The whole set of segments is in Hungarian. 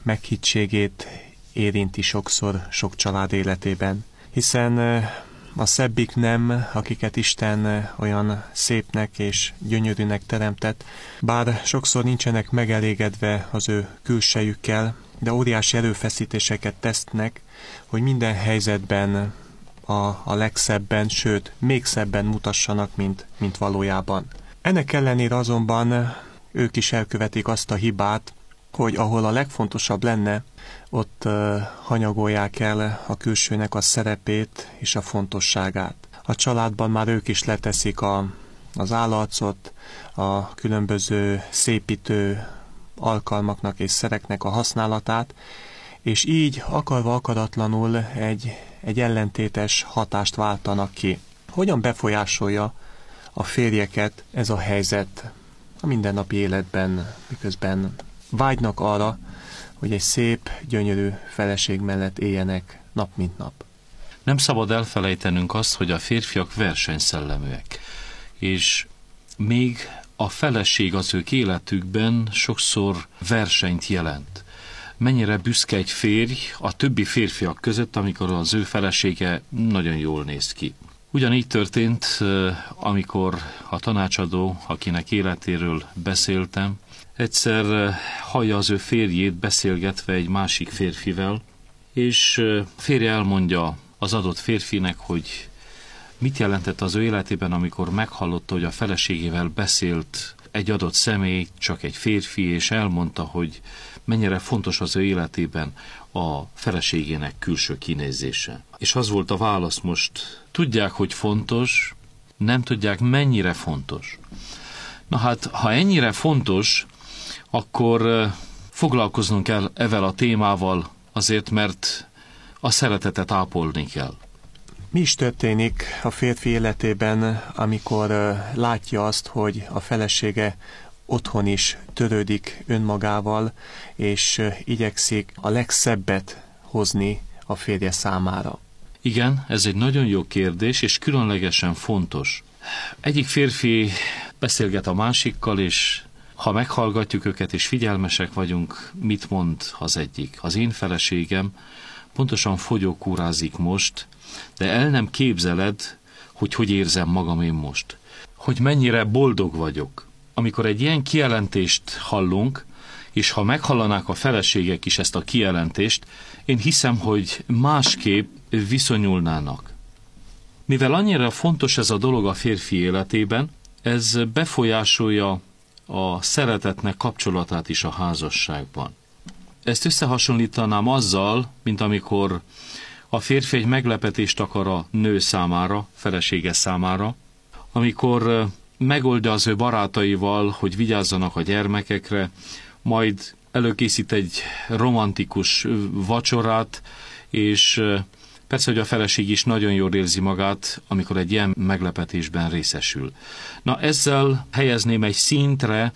meghittségét érinti sokszor sok család életében. Hiszen a szebbik nem, akiket Isten olyan szépnek és gyönyörűnek teremtett, bár sokszor nincsenek megelégedve az ő külsejükkel, de óriási erőfeszítéseket tesznek, hogy minden helyzetben a legszebben, sőt, még szebben mutassanak, mint valójában. Ennek ellenére azonban ők is elkövetik azt a hibát, hogy ahol a legfontosabb lenne, ott hanyagolják el a külsőnek a szerepét és a fontosságát. A családban már ők is leteszik az állarcot, a különböző szépítő alkalmaknak és szereknek a használatát, és így akarva akaratlanul egy ellentétes hatást váltanak ki. Hogyan befolyásolja a férjeket ez a helyzet a mindennapi életben, miközben vágynak arra, hogy egy szép, gyönyörű feleség mellett éljenek nap mint nap? Nem szabad elfelejtenünk azt, hogy a férfiak versenyszelleműek, és még a feleség az ők életükben sokszor versenyt jelent. Mennyire büszke egy férj a többi férfiak között, amikor az ő felesége nagyon jól néz ki. Ugyanígy történt, amikor a tanácsadó, akinek életéről beszéltem, egyszer hallja az ő férjét beszélgetve egy másik férfivel, és férje elmondja az adott férfinek, hogy mit jelentett az ő életében, amikor meghallotta, hogy a feleségével beszélt egy adott személy, csak egy férfi, és elmondta, hogy mennyire fontos az ő életében a feleségének külső kinézése. És az volt a válasz most: tudják, hogy fontos, nem tudják, mennyire fontos. Na hát, ha ennyire fontos, akkor foglalkoznunk kell ezzel a témával, azért, mert a szeretetet ápolni kell. Mi is történik a férfi életében, amikor látja azt, hogy a felesége otthon is törődik önmagával, és igyekszik a legszebbet hozni a férje számára? Igen, ez egy nagyon jó kérdés, és különlegesen fontos. Egyik férfi beszélget a másikkal, és ha meghallgatjuk őket és figyelmesek vagyunk, mit mond az egyik? Az én feleségem pontosan fogyókúrázik most, de el nem képzeled, hogy érzem magam én most. Hogy mennyire boldog vagyok. Amikor egy ilyen kijelentést hallunk, és ha meghallanák a feleségek is ezt a kijelentést, én hiszem, hogy másképp viszonyulnának. Mivel annyira fontos ez a dolog a férfi életében, ez befolyásolja a szeretetnek kapcsolatát is a házasságban. Ezt összehasonlítanám azzal, mint amikor a férfi egy meglepetést akar a nő számára, felesége számára, amikor megoldja az ő barátaival, hogy vigyázzanak a gyermekekre, majd előkészít egy romantikus vacsorát, és persze, hogy a feleség is nagyon jól érzi magát, amikor egy ilyen meglepetésben részesül. Na, ezzel helyezném egy szintre,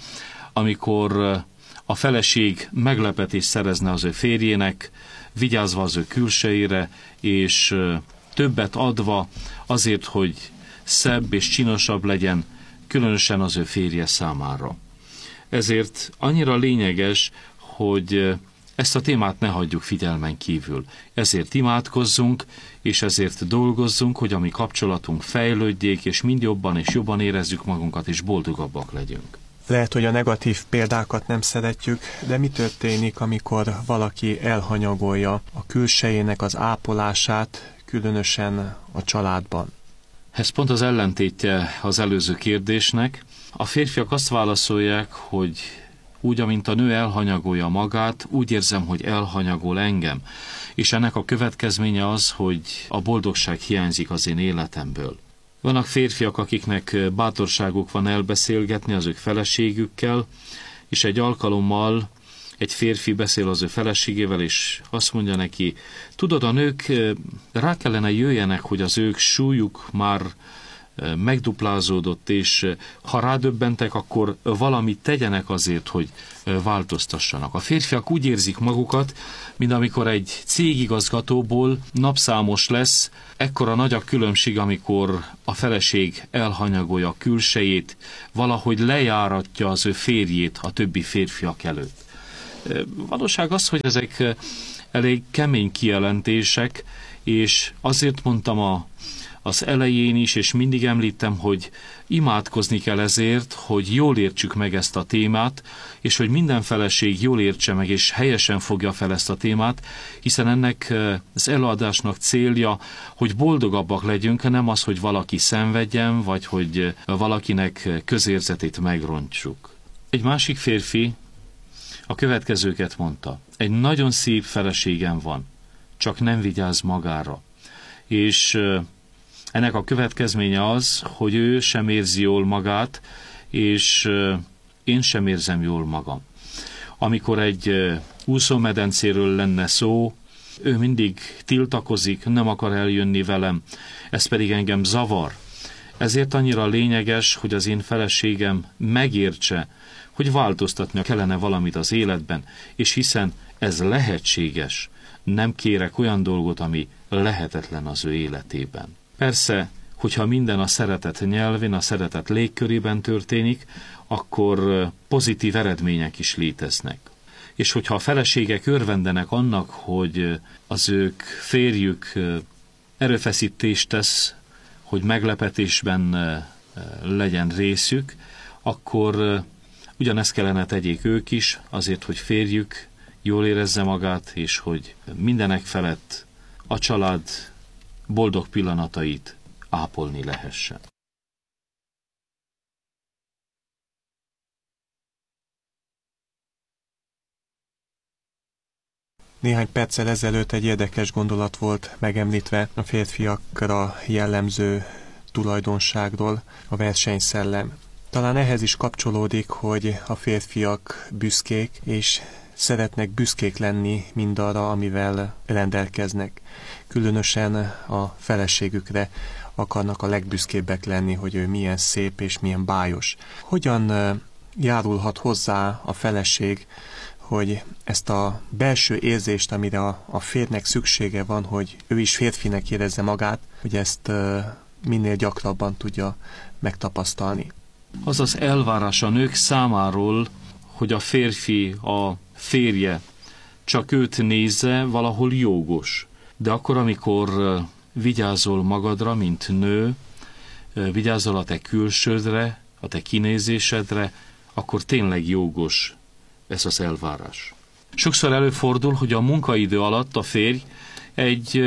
amikor a feleség meglepetést szerezne az ő férjének, vigyázva az ő külsejére, és többet adva azért, hogy szebb és csinosabb legyen, különösen az ő férje számára. Ezért annyira lényeges, hogy ezt a témát ne hagyjuk figyelmen kívül. Ezért imádkozzunk, és ezért dolgozzunk, hogy a mi kapcsolatunk fejlődjék, és mind jobban és jobban érezzük magunkat, és boldogabbak legyünk. Lehet, hogy a negatív példákat nem szeretjük, de mi történik, amikor valaki elhanyagolja a külsejének az ápolását, különösen a családban? Ez pont az ellentétje az előző kérdésnek. A férfiak azt válaszolják, hogy úgy, amint a nő elhanyagolja magát, úgy érzem, hogy elhanyagol engem. És ennek a következménye az, hogy a boldogság hiányzik az én életemből. Vannak férfiak, akiknek bátorságuk van elbeszélgetni az ők feleségükkel, és egy alkalommal egy férfi beszél az ő feleségével, és azt mondja neki: tudod, a nők rá kellene jöjjenek, hogy az ők súlyuk már megduplázódott, és ha rádöbbentek, akkor valamit tegyenek azért, hogy változtassanak. A férfiak úgy érzik magukat, mint amikor egy cégigazgatóból napszámos lesz, ekkora nagy a különbség, amikor a feleség elhanyagolja a külsejét, valahogy lejáratja az ő férjét a többi férfiak előtt. Valóság az, hogy ezek elég kemény kijelentések, és azért mondtam az elején is, és mindig említem, hogy imádkozni kell ezért, hogy jól értsük meg ezt a témát, és hogy minden feleség jól értse meg, és helyesen fogja fel ezt a témát, hiszen ennek az előadásnak célja, hogy boldogabbak legyünk, nem az, hogy valaki szenvedjen, vagy hogy valakinek közérzetét megrontsuk. Egy másik férfi a következőket mondta: egy nagyon szép feleségem van, csak nem vigyáz magára. És ennek a következménye az, hogy ő sem érzi jól magát, és én sem érzem jól magam. Amikor egy úszómedencéről lenne szó, ő mindig tiltakozik, nem akar eljönni velem, ez pedig engem zavar. Ezért annyira lényeges, hogy az én feleségem megértse, hogy változtatnia kellene valamit az életben, és hiszen ez lehetséges, nem kérek olyan dolgot, ami lehetetlen az ő életében. Persze, hogyha minden a szeretet nyelvén, a szeretet légkörében történik, akkor pozitív eredmények is léteznek. És hogyha a feleségek örvendenek annak, hogy az ők férjük erőfeszítést tesz, hogy meglepetésben legyen részük, akkor ugyanezt kellene tegyék ők is, azért, hogy férjük jól érezze magát, és hogy mindenek felett a család boldog pillanatait ápolni lehessen. Néhány perccel ezelőtt egy érdekes gondolat volt megemlítve a férfiakra jellemző tulajdonságról, a versenyszellem. Talán ehhez is kapcsolódik, hogy a férfiak büszkék, és szeretnek büszkék lenni mindarra, amivel rendelkeznek. Különösen a feleségükre akarnak a legbüszkébbek lenni, hogy ő milyen szép és milyen bájos. Hogyan járulhat hozzá a feleség, hogy ezt a belső érzést, amire a férnek szüksége van, hogy ő is férfinek érezze magát, hogy ezt minél gyakrabban tudja megtapasztalni? Az az elvárás a nők számáról, hogy a férfi, a férje csak őt nézze, valahol jogos. De akkor, amikor vigyázol magadra, mint nő, vigyázol a te külsődre, a te kinézésedre, akkor tényleg jogos ez az elvárás. Sokszor előfordul, hogy a munkaidő alatt a férj egy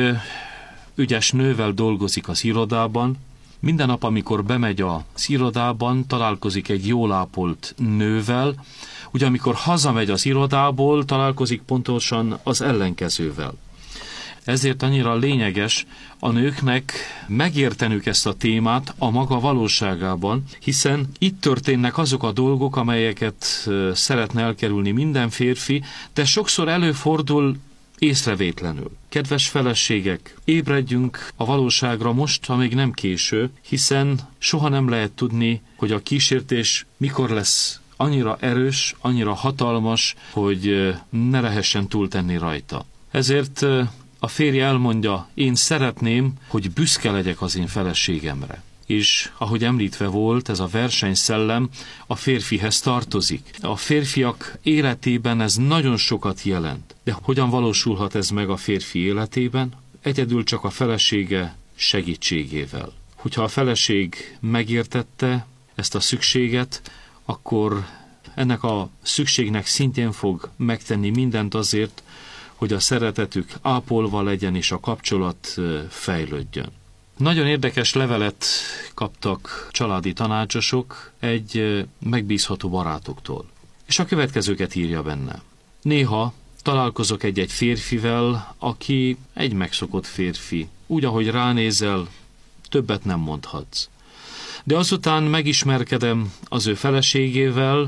ügyes nővel dolgozik az irodában. Minden nap, amikor bemegy az irodában, találkozik egy jól ápolt nővel, ugye amikor hazamegy az irodából, találkozik pontosan az ellenkezővel. Ezért annyira lényeges a nőknek megértenük ezt a témát a maga valóságában, hiszen itt történnek azok a dolgok, amelyeket szeretne elkerülni minden férfi, de sokszor előfordul észrevétlenül. Kedves feleségek, ébredjünk a valóságra most, amíg nem késő, hiszen soha nem lehet tudni, hogy a kísértés mikor lesz annyira erős, annyira hatalmas, hogy ne lehessen túltenni rajta. Ezért a férj elmondja, én szeretném, hogy büszke legyek az én feleségemre. És ahogy említve volt, ez a versenyszellem a férfihez tartozik. A férfiak életében ez nagyon sokat jelent. De hogyan valósulhat ez meg a férfi életében? Egyedül csak a felesége segítségével. Hogyha a feleség megértette ezt a szükséget, akkor ennek a szükségnek szintén fog megtenni mindent azért, hogy a szeretetük ápolva legyen és a kapcsolat fejlődjön. Nagyon érdekes levelet kaptak családi tanácsosok egy megbízható barátoktól. És a következőket írja benne. Néha találkozok egy férfivel, aki egy megszokott férfi. Úgy, ahogy ránézel, többet nem mondhatsz. De azután megismerkedem az ő feleségével,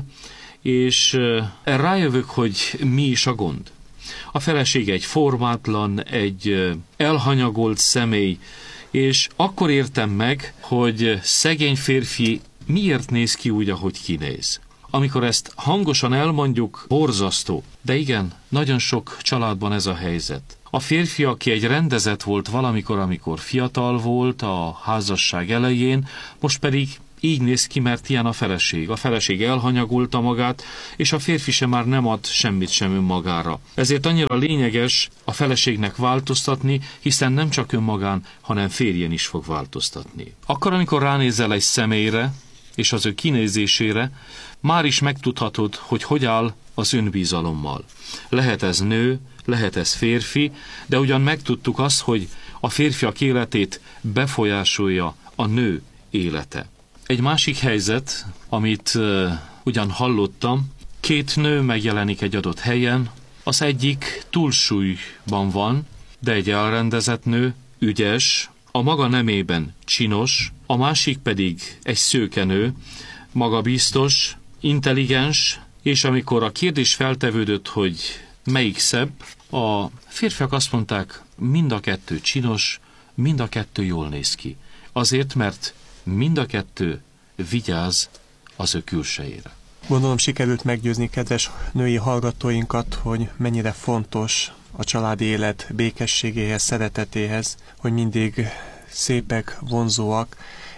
és rájövök, hogy mi is a gond. A felesége egy formátlan, egy elhanyagolt személy, és akkor értem meg, hogy szegény férfi miért néz ki úgy, ahogy kinéz. Amikor ezt hangosan elmondjuk, borzasztó. De igen, nagyon sok családban ez a helyzet. A férfi, aki egy rendezett volt valamikor, amikor fiatal volt, a házasság elején, most pedig így néz ki, mert ilyen a feleség. A feleség elhanyagolta magát, és a férfi sem már nem ad semmit sem önmagára. Ezért annyira lényeges a feleségnek változtatni, hiszen nem csak önmagán, hanem férjen is fog változtatni. Akkor, amikor ránézel egy személyre, és az ő kinézésére, már is megtudhatod, hogy áll az önbizalommal. Lehet ez nő, lehet ez férfi, de ugyan megtudtuk azt, hogy a férfiak életét befolyásolja a nő élete. Egy másik helyzet, amit ugyan hallottam, két nő megjelenik egy adott helyen, az egyik túlsúlyban van, de egy elrendezett nő, ügyes, a maga nemében csinos, a másik pedig egy szőkenő, magabiztos, intelligens, és amikor a kérdés feltevődött, hogy melyik szebb, a férfiak azt mondták, mind a kettő csinos, mind a kettő jól néz ki. Azért, mert mind a kettő vigyáz az ő külsejére. Gondolom sikerült meggyőzni kedves női hallgatóinkat, hogy mennyire fontos a családi élet békességéhez, szeretetéhez, hogy mindig szépek, vonzóak,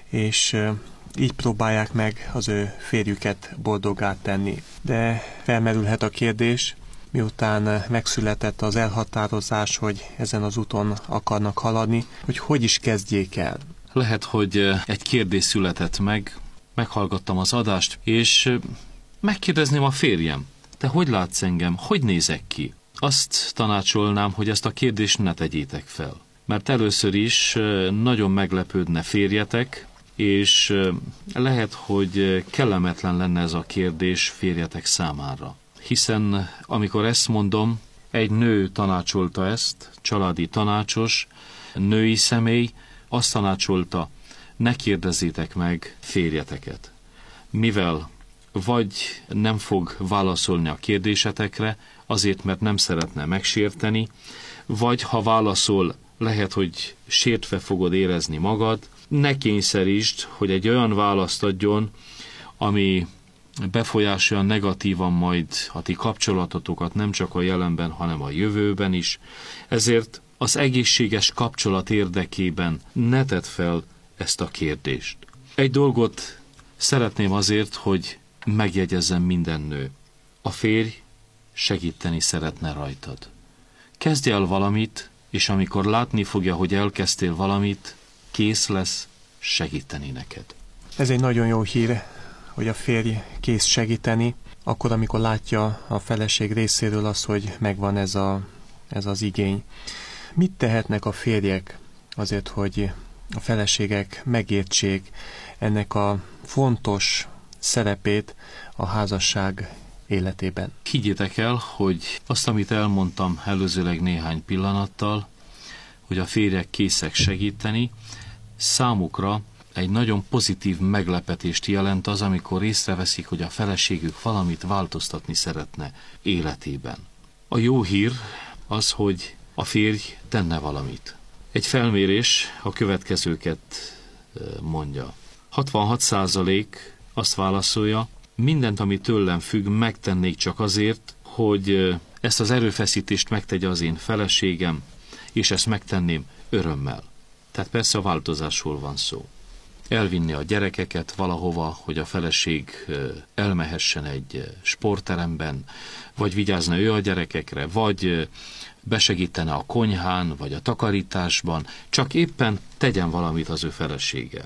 és így próbálják meg az ő férjüket boldoggá tenni. De felmerülhet a kérdés, miután megszületett az elhatározás, hogy ezen az úton akarnak haladni, hogy is kezdjék el. Lehet, hogy egy kérdés született meg, meghallgattam az adást, és megkérdezném a férjem, te hogy látsz engem, hogy nézek ki? Azt tanácsolnám, hogy ezt a kérdést ne tegyétek fel. Mert először is nagyon meglepődne férjetek, és lehet, hogy kellemetlen lenne ez a kérdés férjetek számára. Hiszen amikor ezt mondom, egy nő tanácsolta ezt, családi tanácsos, női személy, azt tanácsolta, ne kérdezzétek meg férjeteket. Mivel vagy nem fog válaszolni a kérdésetekre, azért, mert nem szeretne megsérteni, vagy ha válaszol, lehet, hogy sértve fogod érezni magad, ne kényszerítsd, hogy egy olyan választ adjon, ami befolyásolja negatívan majd a ti kapcsolatotokat nem csak a jelenben, hanem a jövőben is. Ezért az egészséges kapcsolat érdekében ne tedd fel ezt a kérdést. Egy dolgot szeretném azért, hogy megjegyezzem minden nő. A férj segíteni szeretne rajtad. Kezdj el valamit, és amikor látni fogja, hogy elkezdtél valamit, kész lesz segíteni neked. Ez egy nagyon jó hír, hogy a férj kész segíteni, akkor, amikor látja a feleség részéről az, hogy megvan ez az igény. Mit tehetnek a férjek azért, hogy a feleségek megértsék ennek a fontos szerepét a házasság életében? Higgyétek el, hogy azt, amit elmondtam előzőleg néhány pillanattal, hogy a férjek készek segíteni, számukra egy nagyon pozitív meglepetést jelent az, amikor észreveszik, hogy a feleségük valamit változtatni szeretne életében. A jó hír az, hogy a férj tenne valamit. Egy felmérés a következőket mondja. 66% azt válaszolja, mindent, ami tőlem függ, megtennék csak azért, hogy ezt az erőfeszítést megtegye az én feleségem, és ezt megtenném örömmel. Tehát persze a változásról van szó. Elvinni a gyerekeket valahova, hogy a feleség elmehessen egy sportteremben, vagy vigyázna ő a gyerekekre, vagy besegítene a konyhán, vagy a takarításban, csak éppen tegyen valamit az ő felesége.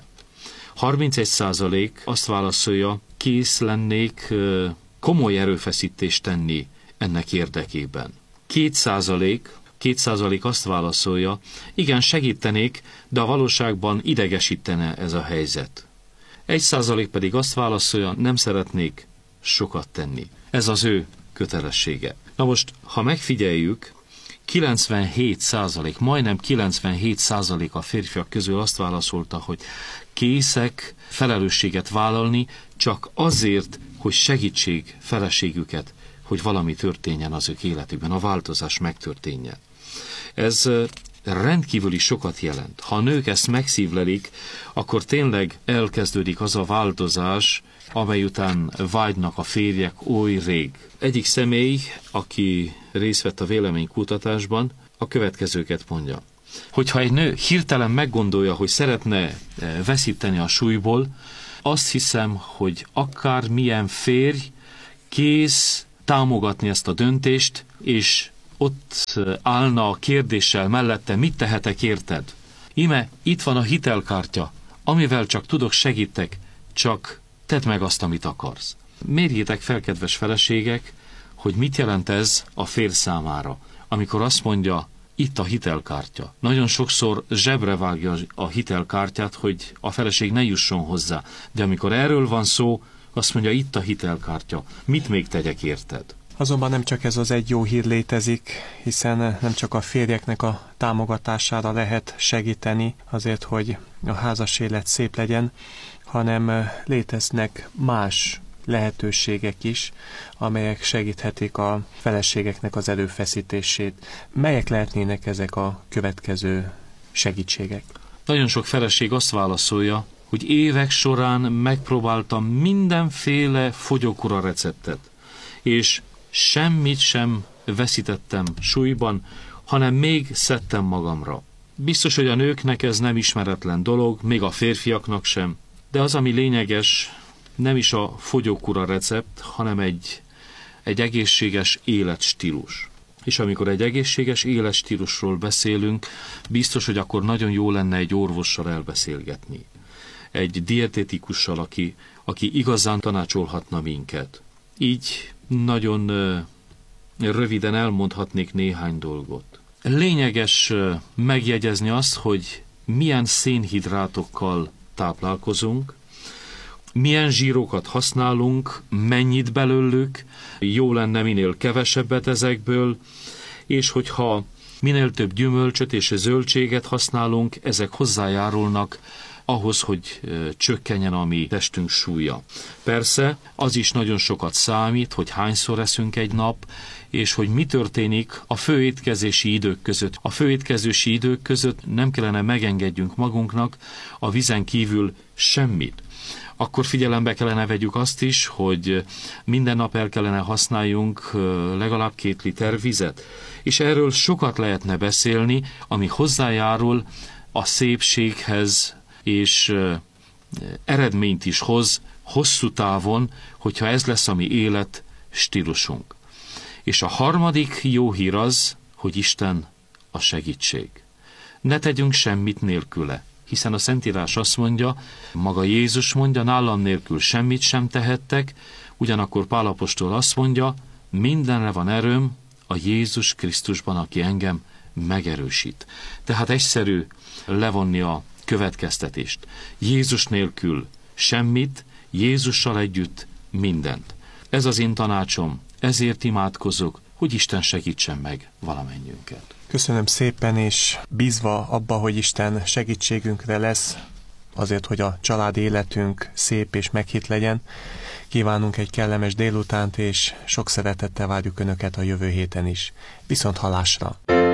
31% azt válaszolja, kész lennék komoly erőfeszítést tenni ennek érdekében. 2% azt válaszolja, igen, segítenék, de a valóságban idegesítene ez a helyzet. 1% pedig azt válaszolja, nem szeretnék sokat tenni. Ez az ő kötelessége. Na most, ha megfigyeljük, 97%, majdnem 97% a férfiak közül azt válaszolta, hogy készek felelősséget vállalni, csak azért, hogy segítsék feleségüket, hogy valami történjen az ők életükben, a változás megtörténjen. Ez rendkívüli sokat jelent. Ha a nők ezt megszívlelik, akkor tényleg elkezdődik az a változás, amely után vágynak a férjek oly rég. Egyik személy, aki részt vett a véleménykutatásban, a következőket mondja. Hogyha egy nő hirtelen meggondolja, hogy szeretne veszíteni a súlyból, azt hiszem, hogy akár milyen férj kész támogatni ezt a döntést, és ott állna a kérdéssel mellette, mit tehetek érted? Íme, itt van a hitelkártya, amivel csak tudok, segítek, csak tedd meg azt, amit akarsz. Mérjétek fel, kedves feleségek, hogy mit jelent ez a férj számára, amikor azt mondja, itt a hitelkártya. Nagyon sokszor zsebre vágja a hitelkártyát, hogy a feleség ne jusson hozzá. De amikor erről van szó, azt mondja, itt a hitelkártya. Mit még tegyek érted? Azonban nem csak ez az egy jó hír létezik, hiszen nem csak a férjeknek a támogatására lehet segíteni azért, hogy a házas élet szép legyen, hanem léteznek más lehetőségek is, amelyek segíthetik a feleségeknek az erőfeszítését. Melyek lehetnének ezek a következő segítségek? Nagyon sok feleség azt válaszolja, hogy évek során megpróbáltam mindenféle fogyókúra receptet, és semmit sem veszítettem súlyban, hanem még szedtem magamra. Biztos, hogy a nőknek ez nem ismeretlen dolog, még a férfiaknak sem, de az, ami lényeges, nem is a fogyókúra recept, hanem egy egészséges életstílus. És amikor egy egészséges életstílusról beszélünk, biztos, hogy akkor nagyon jó lenne egy orvossal elbeszélgetni. Egy dietetikussal, aki igazán tanácsolhatna minket. Így nagyon röviden elmondhatnék néhány dolgot. Lényeges megjegyezni azt, hogy milyen szénhidrátokkal táplálkozunk, milyen zsírokat használunk, mennyit belőlük, jó lenne minél kevesebbet ezekből, és hogyha minél több gyümölcsöt és zöldséget használunk, ezek hozzájárulnak ahhoz, hogy csökkenjen a mi testünk súlya. Persze, az is nagyon sokat számít, hogy hányszor eszünk egy nap, és hogy mi történik a főétkezési idők között. A főétkezési idők között nem kellene megengedjünk magunknak a vízen kívül semmit. Akkor figyelembe kellene vegyük azt is, hogy minden nap el kellene használjunk legalább 2 liter vizet. És erről sokat lehetne beszélni, ami hozzájárul a szépséghez, és eredményt is hoz hosszú távon, hogyha ez lesz a mi élet stílusunk. És a harmadik jó hír az, hogy Isten a segítség. Ne tegyünk semmit nélküle, hiszen a Szentírás azt mondja, maga Jézus mondja, nálam nélkül semmit sem tehettek, ugyanakkor Pál apostol azt mondja, mindenre van erőm a Jézus Krisztusban, aki engem megerősít. Tehát egyszerű levonni a következtetést. Jézus nélkül semmit, Jézussal együtt mindent. Ez az én tanácsom, ezért imádkozok, hogy Isten segítsen meg valamennyünket. Köszönöm szépen, és bízva abba, hogy Isten segítségünkre lesz, azért, hogy a családi életünk szép és meghitt legyen, kívánunk egy kellemes délutánt, és sok szeretettel várjuk Önöket a jövő héten is. Viszont hallásra!